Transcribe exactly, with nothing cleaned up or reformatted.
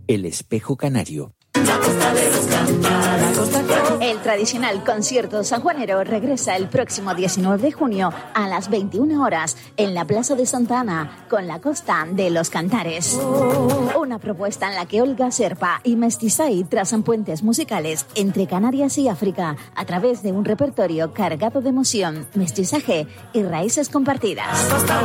El Espejo Canario. El tradicional concierto sanjuanero regresa el próximo diecinueve de junio a las veintiuna horas en la Plaza de Santa Ana con la Costa de los Cantares. Una propuesta en la que Olga Serpa y Mestizay trazan puentes musicales entre Canarias y África a través de un repertorio cargado de emoción, mestizaje y raíces compartidas.